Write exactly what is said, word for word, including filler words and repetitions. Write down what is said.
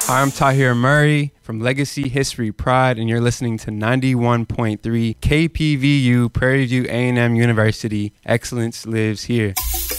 Hi, I'm Tahir Murray from Legacy History Pride, and you're listening to ninety-one point three K P V U, Prairie View A and M University. Excellence lives here.